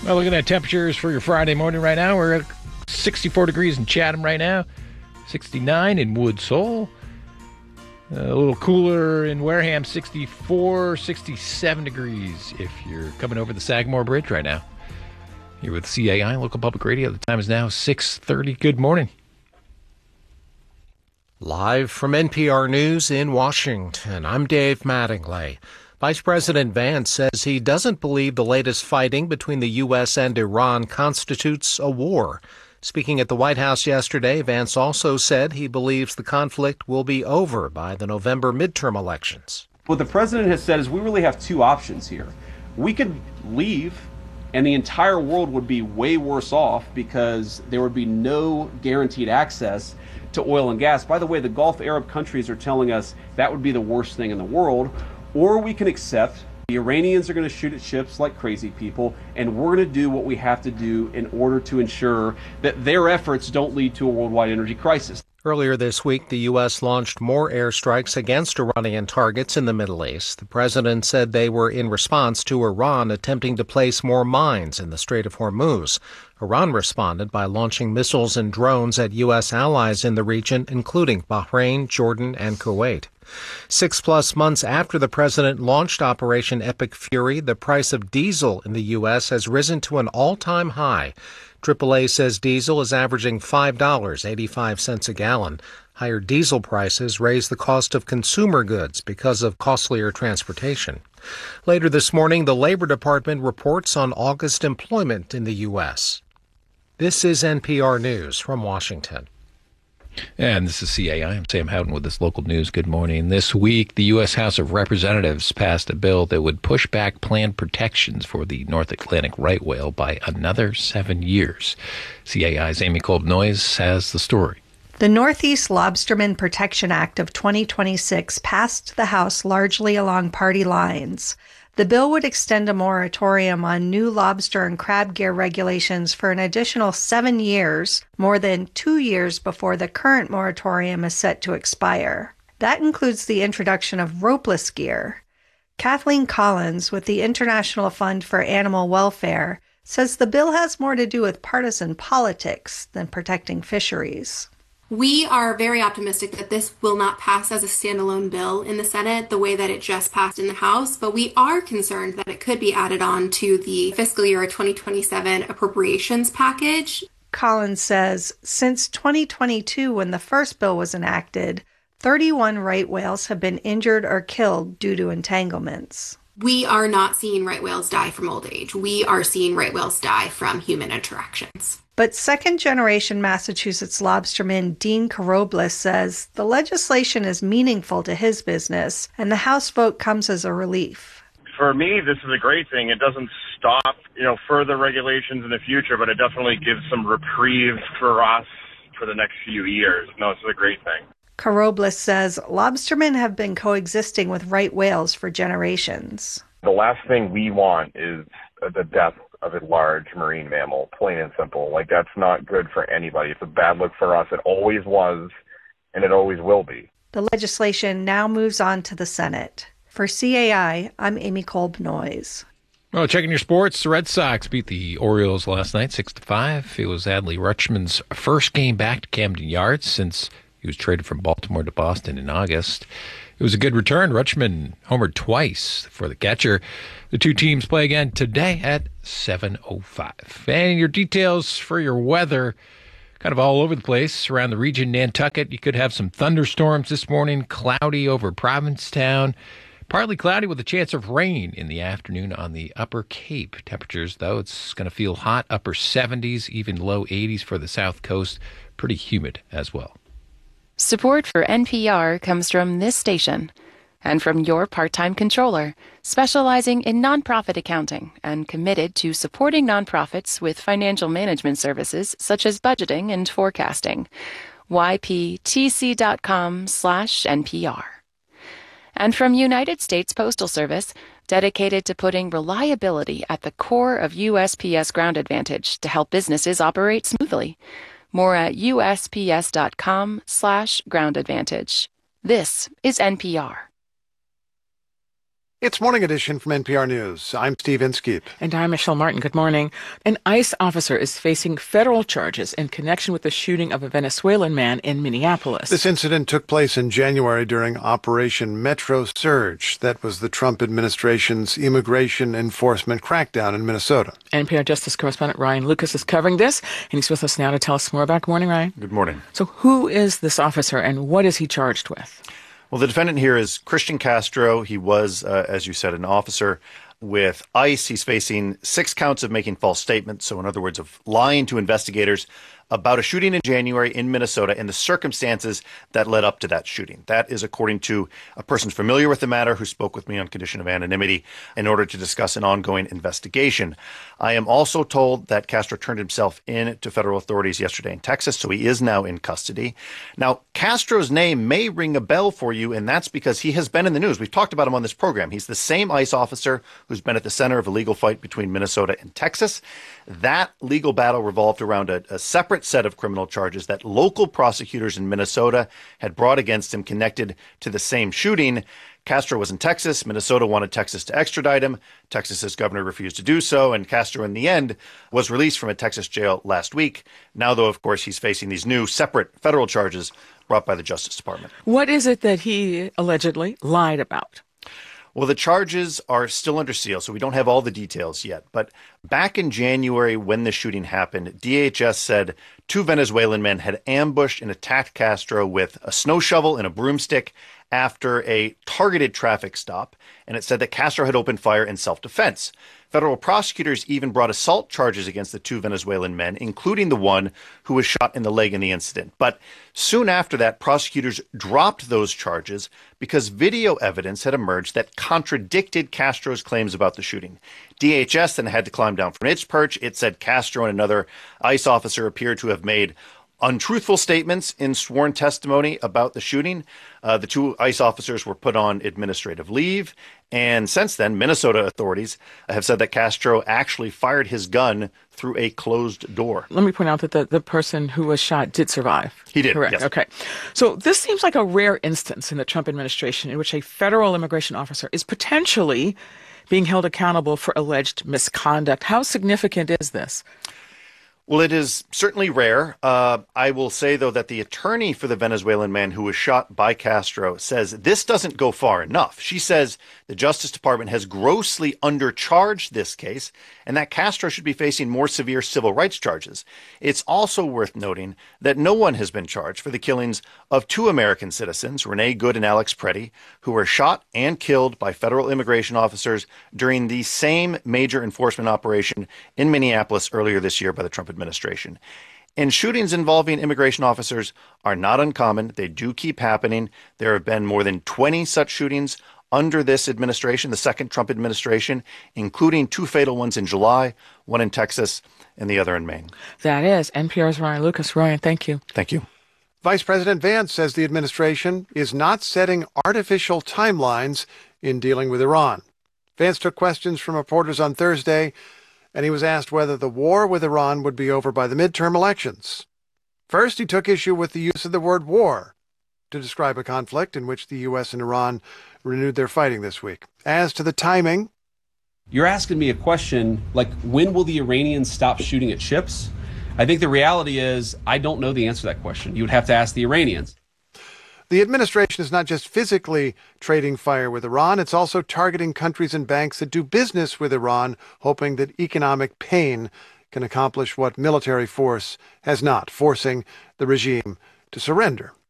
Well, looking at temperatures for your Friday morning right now, we're at 64 degrees in Chatham right now, 69 in Wood Soul, a little cooler in Wareham, 64, 67 degrees if you're coming over the Sagamore Bridge right now. You're with CAI, local public radio. The time is now 6:30. Good morning. Live from NPR News in Washington, I'm Dave Mattingly. Vice President Vance says he doesn't believe the latest fighting between the U.S. and Iran constitutes a war. Speaking at the White House yesterday, Vance also said he believes the conflict will be over by the November midterm elections. What the president has said is we really have two options here. We could leave and the entire world would be way worse off because there would be no guaranteed access to oil and gas. By the way, the Gulf Arab countries are telling us that would be the worst thing in the world. Or we can accept the Iranians are going to shoot at ships like crazy people, and we're going to do what we have to do in order to ensure that their efforts don't lead to a worldwide energy crisis. Earlier this week, the U.S. launched more airstrikes against Iranian targets in the Middle East. The president said they were in response to Iran attempting to place more mines in the Strait of Hormuz. Iran responded by launching missiles and drones at U.S. allies in the region, including Bahrain, Jordan, and Kuwait. 6+ months after the president launched Operation Epic Fury, the price of diesel in the U.S. has risen to an all-time high. AAA says diesel is averaging $5.85 a gallon. Higher diesel prices raise the cost of consumer goods because of costlier transportation. Later this morning, the Labor Department reports on August employment in the U.S. This is NPR News from Washington. And this is CAI. I'm Sam Houghton with this local news. Good morning. This week, the U.S. House of Representatives passed a bill that would push back planned protections for the North Atlantic right whale by another 7 years. CAI's Amy Kolb-Noyes has the story. The Northeast Lobsterman Protection Act of 2026 passed the House largely along party lines. The bill would extend a moratorium on new lobster and crab gear regulations for an additional 7 years, more than 2 years before the current moratorium is set to expire. That includes the introduction of ropeless gear. Kathleen Collins, with the International Fund for Animal Welfare, says the bill has more to do with partisan politics than protecting fisheries. We are very optimistic that this will not pass as a standalone bill in the Senate the way that it just passed in the House, but we are concerned that it could be added on to the fiscal year 2027 appropriations package. Collins says since 2022, when the first bill was enacted, 31 right whales have been injured or killed due to entanglements. We are not seeing right whales die from old age. We are seeing right whales die from human interactions. But second-generation Massachusetts lobsterman Dean Carobles says the legislation is meaningful to his business, and the House vote comes as a relief. For me, this is a great thing. It doesn't stop, further regulations in the future, but it definitely gives some reprieve for us for the next few years. No, this is a great thing. Carobles says lobstermen have been coexisting with right whales for generations. The last thing we want is the death of a large marine mammal, plain and simple. That's not good for anybody. It's a bad look for us. It always was, and it always will be. The legislation now moves on to the Senate. For CAI, I'm Amy Kolb-Noyes. Well, checking your sports, the Red Sox beat the Orioles last night 6-5. It was Adley Rutschman's first game back to Camden Yards since he was traded from Baltimore to Boston in August. It was a good return. Rutschman homered twice for the catcher. The two teams play again today at 7:05. And your details for your weather, kind of all over the place around the region. Nantucket, you could have some thunderstorms this morning. Cloudy over Provincetown. Partly cloudy with a chance of rain in the afternoon on the Upper Cape. Temperatures, though, it's going to feel hot, upper 70s, even low 80s for the South Coast. Pretty humid as well. Support for NPR comes from this station and from your part-time controller, specializing in nonprofit accounting and committed to supporting nonprofits with financial management services such as budgeting and forecasting. yptc.com/NPR. And from United States Postal Service, dedicated to putting reliability at the core of USPS Ground Advantage to help businesses operate smoothly. More at USPS.com/groundadvantage. This is NPR. It's Morning Edition from NPR News. I'm Steve Inskeep. And I'm Michelle Martin. Good morning. An ICE officer is facing federal charges in connection with the shooting of a Venezuelan man in Minneapolis. This incident took place in January during Operation Metro Surge. That was the Trump administration's immigration enforcement crackdown in Minnesota. NPR Justice correspondent Ryan Lucas is covering this, and he's with us now to tell us more about it. Good morning, Ryan. Good morning. So who is this officer, and what is he charged with? Well, the defendant here is Christian Castro. He was, as you said, an officer with ICE. He's facing 6 counts of making false statements. So in other words, of lying to investigators about a shooting in January in Minnesota and the circumstances that led up to that shooting. That is according to a person familiar with the matter who spoke with me on condition of anonymity in order to discuss an ongoing investigation. I am also told that Castro turned himself in to federal authorities yesterday in Texas, so he is now in custody. Now, Castro's name may ring a bell for you, and that's because he has been in the news. We've talked about him on this program. He's the same ICE officer who's been at the center of a legal fight between Minnesota and Texas. That legal battle revolved around a separate set of criminal charges that local prosecutors in Minnesota had brought against him connected to the same shooting. Castro was in Texas. Minnesota wanted Texas to extradite him. Texas's governor refused to do so, and Castro, in the end, was released from a Texas jail last week. Now, though, of course, he's facing these new separate federal charges brought by the Justice Department. What is it that he allegedly lied about? Well, the charges are still under seal, so we don't have all the details yet. But back in January, when the shooting happened, DHS said 2 Venezuelan men had ambushed and attacked Castro with a snow shovel and a broomstick after a targeted traffic stop. And it said that Castro had opened fire in self-defense. Federal prosecutors even brought assault charges against the 2 Venezuelan men, including the one who was shot in the leg in the incident. But soon after that, prosecutors dropped those charges because video evidence had emerged that contradicted Castro's claims about the shooting. DHS then had to climb down from its perch. It said Castro and another ICE officer appeared to have made untruthful statements in sworn testimony about the shooting. The 2 ICE officers were put on administrative leave. And since then, Minnesota authorities have said that Castro actually fired his gun through a closed door. Let me point out that the person who was shot did survive. He did, correct? Yes. Okay. So this seems like a rare instance in the Trump administration in which a federal immigration officer is potentially being held accountable for alleged misconduct. How significant is this? Well, it is certainly rare. I will say, though, that the attorney for the Venezuelan man who was shot by Castro says this doesn't go far enough. She says the Justice Department has grossly undercharged this case and that Castro should be facing more severe civil rights charges. It's also worth noting that no one has been charged for the killings of 2 American citizens, Renee Good and Alex Preddy, who were shot and killed by federal immigration officers during the same major enforcement operation in Minneapolis earlier this year by the Trump administration. And shootings involving immigration officers are not uncommon. They do keep happening. There have been more than 20 such shootings under this administration, the second Trump administration, including 2 fatal ones in July, one in Texas and the other in Maine. That is NPR's Ryan Lucas. Ryan, thank you. Thank you. Vice President Vance says the administration is not setting artificial timelines in dealing with Iran. Vance took questions from reporters on Thursday, and he was asked whether the war with Iran would be over by the midterm elections. First, he took issue with the use of the word war to describe a conflict in which the U.S. and Iran renewed their fighting this week. As to the timing, You're asking me a question like, when will the Iranians stop shooting at ships? I think the reality is I don't know the answer to that question. You would have to ask the Iranians. the administration is not just physically trading fire with Iran, it's also targeting countries and banks that do business with Iran, hoping that economic pain can accomplish what military force has not, forcing the regime to surrender.